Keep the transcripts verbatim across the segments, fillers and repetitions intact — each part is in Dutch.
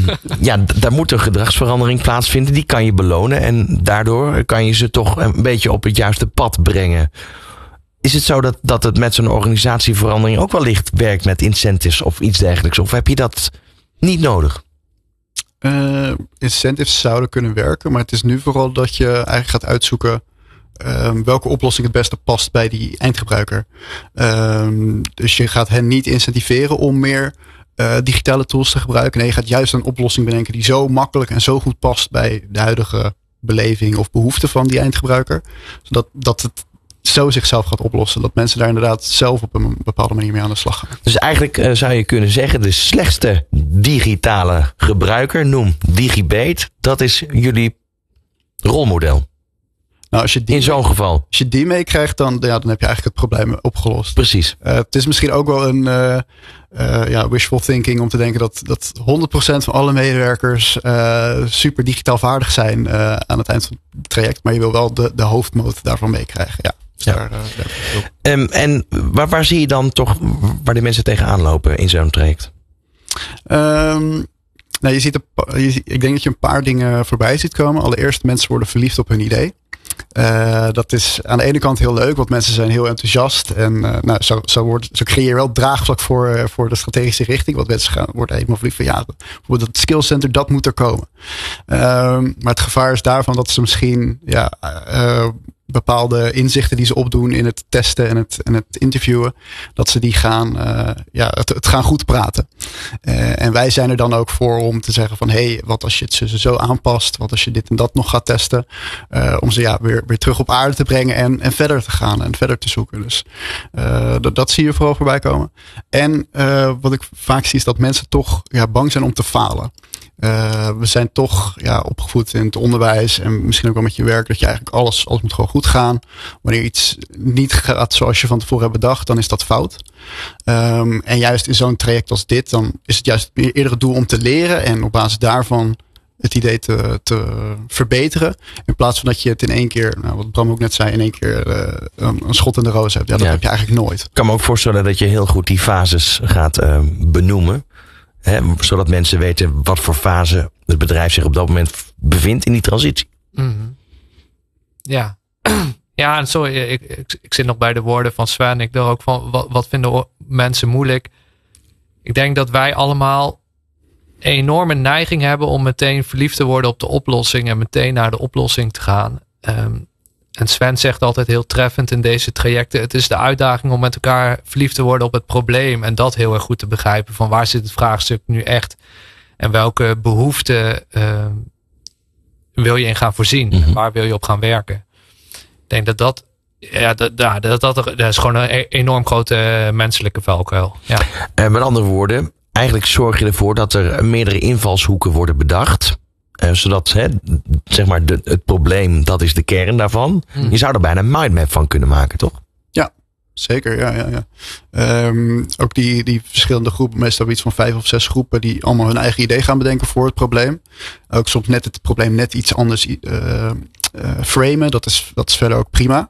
ja, d- daar moet een gedragsverandering plaatsvinden. Die kan je belonen en daardoor kan je ze toch een beetje op het juiste pad brengen. Is het zo dat, dat het met zo'n organisatieverandering ook wellicht werkt met incentives of iets dergelijks? Of heb je dat niet nodig? Uh, incentives zouden kunnen werken, maar het is nu vooral dat je eigenlijk gaat uitzoeken um, welke oplossing het beste past bij die eindgebruiker. Um, dus je gaat hen niet incentiveren om meer uh, digitale tools te gebruiken. Nee, je gaat juist een oplossing bedenken die zo makkelijk en zo goed past bij de huidige beleving of behoefte van die eindgebruiker. Zodat dat het zo zichzelf gaat oplossen. Dat mensen daar inderdaad zelf op een bepaalde manier mee aan de slag gaan. Dus eigenlijk uh, zou je kunnen zeggen, de slechtste digitale gebruiker, noem DigiBate, dat is jullie rolmodel. Nou, als je die, in zo'n geval. Als je die meekrijgt, dan, ja, dan heb je eigenlijk het probleem opgelost. Precies. Uh, het is misschien ook wel een uh, uh, ja, wishful thinking om te denken dat, dat honderd procent van alle medewerkers uh, super digitaal vaardig zijn uh, aan het eind van het traject. Maar je wil wel de, de hoofdmoot daarvan meekrijgen. Ja. Ja. Daar, uh, um, en waar, waar zie je dan toch waar de mensen tegenaan lopen in zo'n traject? Um, nou, je ziet een, je, ik denk dat je een paar dingen voorbij ziet komen. Allereerst, mensen worden verliefd op hun idee. Uh, dat is aan de ene kant heel leuk, want mensen zijn heel enthousiast. En uh, nou, zo, zo, wordt, zo creëer je wel draagvlak voor, uh, voor de strategische richting. Want mensen gaan, worden helemaal verliefd van ja, bijvoorbeeld het skillcenter, dat moet er komen. Uh, maar het gevaar is daarvan dat ze misschien ja, uh, bepaalde inzichten die ze opdoen in het testen en het, en het interviewen, dat ze die gaan, uh, ja, het, het gaan goed praten. Uh, en wij zijn er dan ook voor om te zeggen van, hé, hey, wat als je het zo, zo aanpast, wat als je dit en dat nog gaat testen, uh, om ze ja, weer, weer terug op aarde te brengen en, en verder te gaan en verder te zoeken. Dus uh, dat, dat zie je vooral voorbij komen. En uh, wat ik vaak zie is dat mensen toch ja, bang zijn om te falen. Uh, we zijn toch ja, opgevoed in het onderwijs en misschien ook wel met je werk dat je eigenlijk alles, alles moet gewoon goed gaan. Wanneer iets niet gaat zoals je van tevoren hebt bedacht, dan is dat fout. Um, en juist in zo'n traject als dit, dan is het juist eerder het doel om te leren en op basis daarvan het idee te, te verbeteren. In plaats van dat je het in één keer, nou, wat Bram ook net zei, in één keer uh, een, een schot in de roos hebt. Ja, dat ja. heb je eigenlijk nooit. Ik kan me ook voorstellen dat je heel goed die fases gaat uh, benoemen. Hè, zodat mensen weten wat voor fase het bedrijf zich op dat moment bevindt in die transitie. Mm-hmm. Ja. Ja, en sorry, ik, ik, ik zit nog bij de woorden van Sven. Ik dacht ook van, wat, wat vinden mensen moeilijk? Ik denk dat wij allemaal een enorme neiging hebben om meteen verliefd te worden op de oplossing en meteen naar de oplossing te gaan. Um, en Sven zegt altijd heel treffend in deze trajecten, het is de uitdaging om met elkaar verliefd te worden op het probleem en dat heel erg goed te begrijpen van waar zit het vraagstuk nu echt en welke behoeften uh, wil je in gaan voorzien mm-hmm. en waar wil je op gaan werken. Ik denk dat dat, ja, dat, dat, dat, dat, dat is gewoon een enorm grote menselijke valkuil. Ja. En met andere woorden, eigenlijk zorg je ervoor dat er meerdere invalshoeken worden bedacht. Uh, zodat hè, zeg maar de, het probleem, dat is de kern daarvan. Hmm. Je zou er bijna een mindmap van kunnen maken, toch? Ja, zeker. Ja, ja, ja. Um, ook die, die verschillende groepen, meestal iets van vijf of zes groepen, die allemaal hun eigen idee gaan bedenken voor het probleem. Ook soms net het probleem net iets anders uh, uh, framen. Dat is, dat is verder ook prima.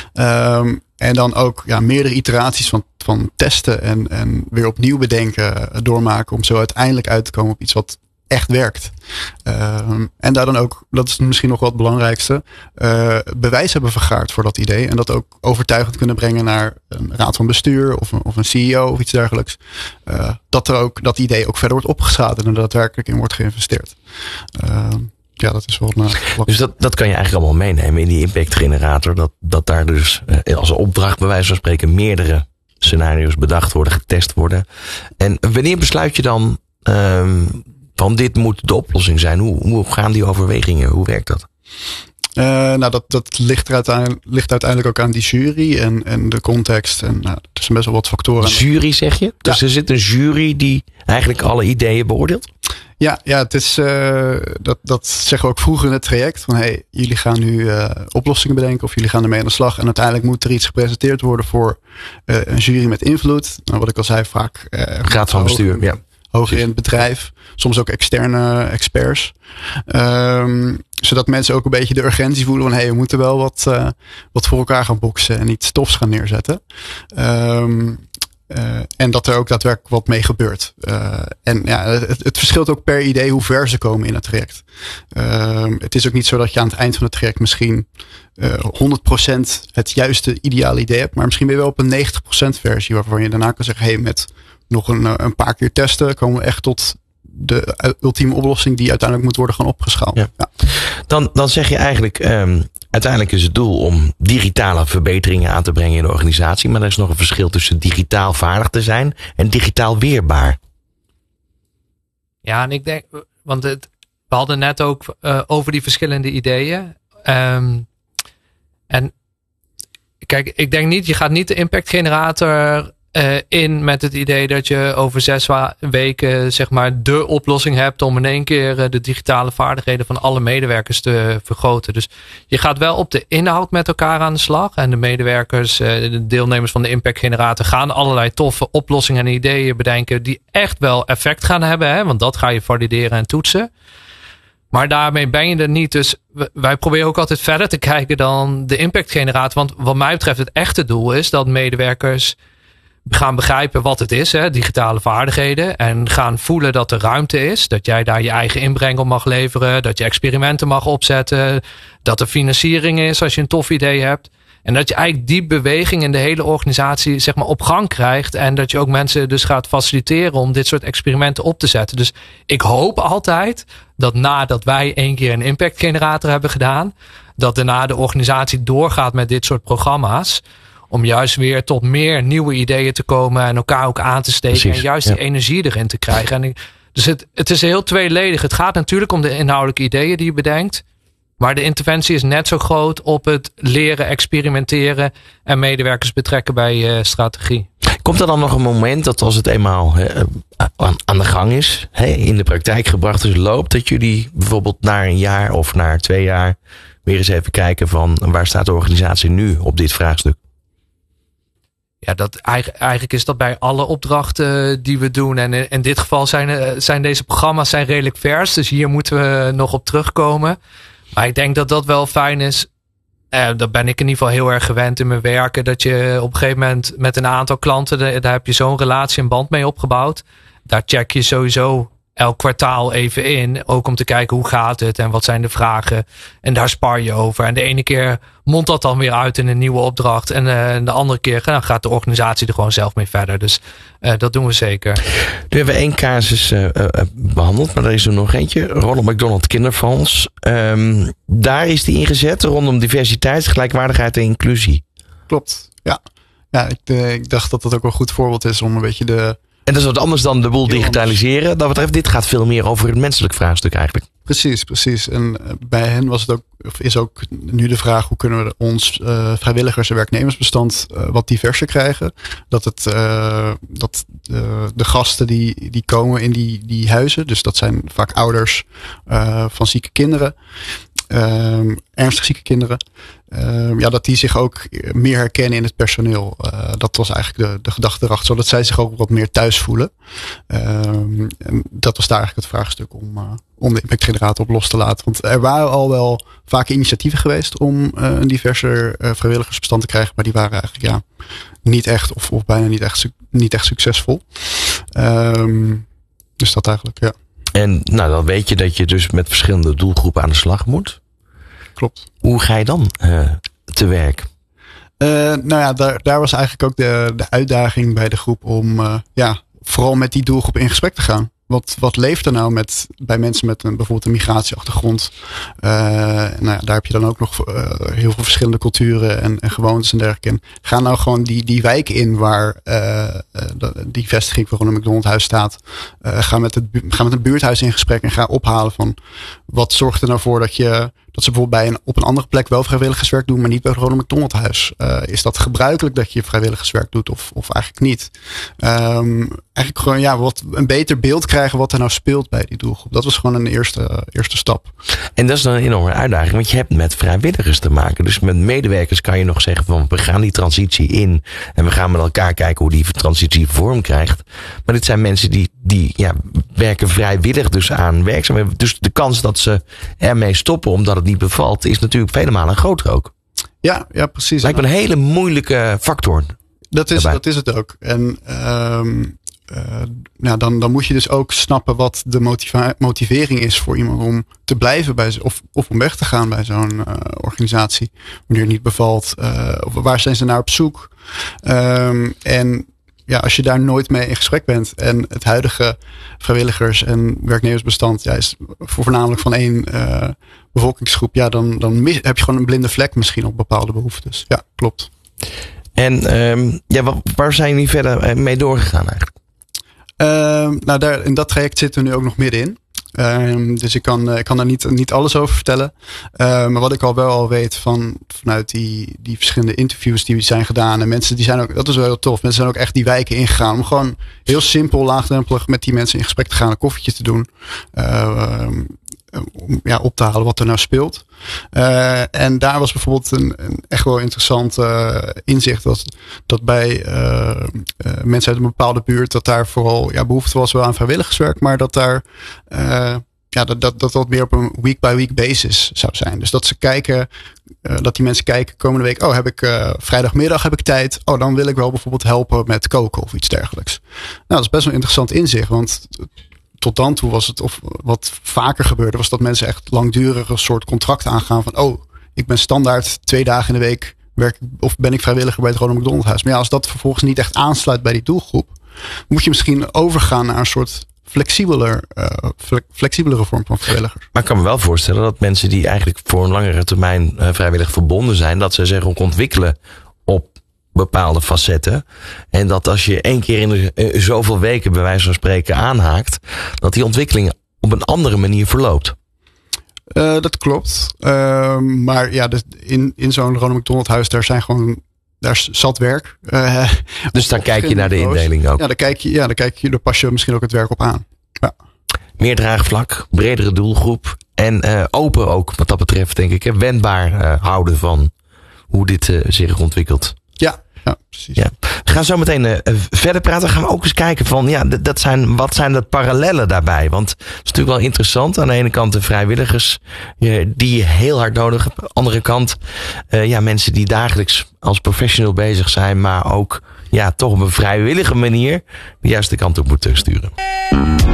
Um, en dan ook ja, meerdere iteraties van, van testen en, en weer opnieuw bedenken, doormaken om zo uiteindelijk uit te komen op iets wat echt werkt. Uh, en daar dan ook, dat is misschien nog wel het belangrijkste, uh, bewijs hebben vergaard voor dat idee. En dat ook overtuigend kunnen brengen naar een raad van bestuur of een, of een C E O of iets dergelijks. Uh, dat er ook dat idee ook verder wordt opgeschaald en er daadwerkelijk in wordt geïnvesteerd. Uh, ja, dat is wel een, dus dat, dat kan je eigenlijk allemaal meenemen in die impact generator. Dat, dat daar dus uh, als opdracht bij wijze van spreken meerdere scenario's bedacht worden, getest worden. En wanneer besluit je dan Um, van dit moet de oplossing zijn? Hoe, hoe gaan die overwegingen? Hoe werkt dat? Uh, nou, dat, dat ligt, er uiteindelijk, ligt uiteindelijk ook aan die jury en, en de context. En nou, er zijn best wel wat factoren. Jury zeg je? Dus ja. Er zit een jury die eigenlijk alle ideeën beoordeelt? Ja, ja het is, uh, dat, dat zeggen we ook vroeger in het traject. Van hey, jullie gaan nu uh, oplossingen bedenken of jullie gaan ermee aan de slag. En uiteindelijk moet er iets gepresenteerd worden voor uh, een jury met invloed. Nou, wat ik al zei, vaak Uh, Raad van bestuur, ja. Hoger in het bedrijf. Soms ook externe experts. Um, zodat mensen ook een beetje de urgentie voelen van hey, we moeten wel wat, uh, wat voor elkaar gaan boksen en iets tofs gaan neerzetten. Um, Uh, en dat er ook daadwerkelijk wat mee gebeurt. Uh, en ja, het, het verschilt ook per idee hoe ver ze komen in het traject. Uh, het is ook niet zo dat je aan het eind van het traject misschien uh, honderd procent het juiste ideale idee hebt. Maar misschien ben je wel op een negentig procent versie waarvan je daarna kan zeggen, hey, met nog een, een paar keer testen komen we echt tot de ultieme oplossing die uiteindelijk moet worden gaan opgeschaald. Ja. Ja. Dan, dan zeg je eigenlijk, um, uiteindelijk is het doel om digitale verbeteringen aan te brengen in de organisatie. Maar er is nog een verschil tussen digitaal vaardig te zijn en digitaal weerbaar. Ja, en ik denk, want het, we hadden net ook uh, over die verschillende ideeën. Um, en kijk, ik denk niet, je gaat niet de impact generator Uh, in met het idee dat je over zes wa- weken zeg maar de oplossing hebt om in één keer uh, de digitale vaardigheden van alle medewerkers te vergroten. Dus je gaat wel op de inhoud met elkaar aan de slag. En de medewerkers, uh, de deelnemers van de impact generator gaan allerlei toffe oplossingen en ideeën bedenken die echt wel effect gaan hebben. Hè? Want dat ga je valideren en toetsen. Maar daarmee ben je er niet. Dus wij proberen ook altijd verder te kijken dan de impact generator. Want wat mij betreft het echte doel is dat medewerkers gaan begrijpen wat het is, hè, digitale vaardigheden. En gaan voelen dat er ruimte is. Dat jij daar je eigen inbreng op mag leveren. Dat je experimenten mag opzetten. Dat er financiering is als je een tof idee hebt. En dat je eigenlijk die beweging in de hele organisatie zeg maar op gang krijgt. En dat je ook mensen dus gaat faciliteren om dit soort experimenten op te zetten. Dus ik hoop altijd dat nadat wij één keer een impact generator hebben gedaan, dat daarna de organisatie doorgaat met dit soort programma's. Om juist weer tot meer nieuwe ideeën te komen en elkaar ook aan te steken. Precies, en juist ja. die energie erin te krijgen. En ik, dus het, het is heel tweeledig. Het gaat natuurlijk om de inhoudelijke ideeën die je bedenkt. Maar de interventie is net zo groot op het leren, experimenteren en medewerkers betrekken bij uh, strategie. Komt er dan nog een moment dat als het eenmaal he, aan, aan de gang is, he, in de praktijk gebracht is, loopt, dat jullie bijvoorbeeld na een jaar of na twee jaar weer eens even kijken van waar staat de organisatie nu op dit vraagstuk? Ja, dat, eigenlijk is dat bij alle opdrachten die we doen. En in dit geval zijn, zijn deze programma's zijn redelijk vers. Dus hier moeten we nog op terugkomen. Maar ik denk dat dat wel fijn is. Eh, dat ben ik in ieder geval heel erg gewend in mijn werken. Dat je op een gegeven moment met een aantal klanten, daar heb je zo'n relatie en band mee opgebouwd. Daar check je sowieso elk kwartaal even in. Ook om te kijken hoe gaat het en wat zijn de vragen. En daar spar je over. En de ene keer mondt dat dan weer uit in een nieuwe opdracht. En uh, de andere keer nou, gaat de organisatie er gewoon zelf mee verder. Dus uh, dat doen we zeker. Nu hebben we één casus uh, uh, behandeld. Maar er is er nog eentje. Ronald McDonald Kinderfonds. Um, daar is die ingezet rondom diversiteit, gelijkwaardigheid en inclusie. Klopt, ja. Ja, ik, uh, ik dacht dat dat ook wel een goed voorbeeld is om een beetje de... En dat is wat anders dan de boel digitaliseren. Dat betreft, dit gaat veel meer over het menselijk vraagstuk eigenlijk. Precies, precies. En bij hen was het ook, of is ook nu de vraag, hoe kunnen we ons uh, vrijwilligers- en werknemersbestand uh, wat diverser krijgen? Dat het, uh, dat uh, de gasten die, die komen in die, die huizen, dus dat zijn vaak ouders uh, van zieke kinderen, uh, ernstig zieke kinderen. Uh, ja, dat die zich ook meer herkennen in het personeel. Uh, dat was eigenlijk de, de gedachte erachter, zodat zij zich ook wat meer thuis voelen. Uh, en dat was daar eigenlijk het vraagstuk om, uh, om de impact generator op los te laten. Want er waren al wel vaak initiatieven geweest om uh, een diverser uh, vrijwilligersbestand te krijgen, maar die waren eigenlijk ja, niet echt of, of bijna niet echt, niet echt succesvol. Um, dus dat eigenlijk, ja. En nou, dan weet je dat je dus met verschillende doelgroepen aan de slag moet. Klopt. Hoe ga je dan uh, te werk? Uh, nou ja, daar, daar was eigenlijk ook de, de uitdaging bij de groep om uh, ja, vooral met die doelgroep in gesprek te gaan. Wat, wat leeft er nou met, bij mensen met een, bijvoorbeeld een migratieachtergrond? Uh, nou ja, daar heb je dan ook nog uh, heel veel verschillende culturen en, en gewoontes en dergelijke. En ga nou gewoon die, die wijk in waar uh, die vestiging van Ronald McDonald Huis staat. Uh, ga, met het, ga met een buurthuis in gesprek en ga ophalen van wat zorgt er nou voor dat je... Dat ze bijvoorbeeld bij een, op een andere plek wel vrijwilligerswerk doen, maar niet bij het Ronald McDonald Huis. Uh, is dat gebruikelijk dat je vrijwilligerswerk doet of, of eigenlijk niet? Um, eigenlijk gewoon ja, wat een beter beeld krijgen wat er nou speelt bij die doelgroep. Dat was gewoon een eerste, eerste stap. En dat is dan een enorme uitdaging, want je hebt met vrijwilligers te maken. Dus met medewerkers kan je nog zeggen van we gaan die transitie in en we gaan met elkaar kijken hoe die transitie vorm krijgt. Maar dit zijn mensen die, die ja, werken vrijwillig dus aan werkzaamheden. Dus de kans dat ze ermee stoppen omdat het niet bevalt, is natuurlijk vele malen groter ook. Ja, ja, precies. Lijkt me een hele moeilijke factor. Dat is, dat is het ook. En um, uh, nou, dan, dan moet je dus ook snappen wat de motiva- motivering is voor iemand om te blijven bij ze, of, of om weg te gaan bij zo'n uh, organisatie. Wanneer het niet bevalt. Uh, of waar zijn ze naar op zoek? Um, en ja, als je daar nooit mee in gesprek bent en het huidige vrijwilligers- en werknemersbestand ja, is voornamelijk van één uh, bevolkingsgroep, ja, dan, dan mis, heb je gewoon een blinde vlek misschien op bepaalde behoeftes. Ja, klopt. En um, ja, waar zijn jullie verder mee doorgegaan eigenlijk? Uh, nou, daar, in dat traject zitten we nu ook nog middenin. Uh, dus ik kan, uh, ik kan daar niet, niet alles over vertellen. Uh, maar wat ik al wel al weet van, vanuit die, die verschillende interviews die zijn gedaan. En mensen die zijn ook, dat is wel heel tof. Mensen zijn ook echt die wijken ingegaan. Om gewoon heel simpel, laagdrempelig met die mensen in gesprek te gaan. Een koffietje te doen. Uh, om ja, op te halen wat er nou speelt. Uh, en daar was bijvoorbeeld een, een echt wel interessant uh, inzicht. Dat, dat bij uh, uh, mensen uit een bepaalde buurt. Dat daar vooral ja, behoefte was wel aan vrijwilligerswerk. Maar dat daar uh, ja, dat, dat, dat wat meer op een week by week basis zou zijn. Dus dat ze kijken. Uh, dat die mensen kijken komende week. Oh, heb ik uh, vrijdagmiddag heb ik tijd. Oh, dan wil ik wel bijvoorbeeld helpen met koken of iets dergelijks. Nou, dat is best wel een interessant inzicht. Want tot dan toe was het, of wat vaker gebeurde, was dat mensen echt langdurige soort contract aangaan van, oh, ik ben standaard twee dagen in de week werk, of ben ik vrijwilliger bij het Ronald McDonald Huis. Maar ja, als dat vervolgens niet echt aansluit bij die doelgroep, moet je misschien overgaan naar een soort flexibeler, uh, flexibelere vorm van vrijwilligers. Maar ik kan me wel voorstellen dat mensen die eigenlijk voor een langere termijn uh, vrijwillig verbonden zijn, dat ze zich ook ontwikkelen op bepaalde facetten. En dat als je één keer in de, uh, zoveel weken bij wijze van spreken aanhaakt, dat die ontwikkeling op een andere manier verloopt. Uh, dat klopt. Uh, maar ja, dus in, in zo'n Ronald McDonald Huis, daar zijn gewoon, daar zat werk. Uh, dus dan kijk je naar de indeling ook. Ja, daar kijk je, ja, daar kijk je, daar pas je misschien ook het werk op aan. Ja. Meer draagvlak, bredere doelgroep en uh, open ook wat dat betreft, denk ik. Hè, wendbaar uh, houden van hoe dit uh, zich ontwikkelt. Ja, ja, precies. Ja. We gaan zo meteen uh, verder praten. Dan gaan we ook eens kijken van, ja, dat zijn, wat zijn de parallellen daarbij? Want het is natuurlijk wel interessant. Aan de ene kant de vrijwilligers uh, die je heel hard nodig hebt. Aan de andere kant, uh, ja, mensen die dagelijks als professional bezig zijn, maar ook, ja, toch op een vrijwillige manier de juiste kant op moeten sturen.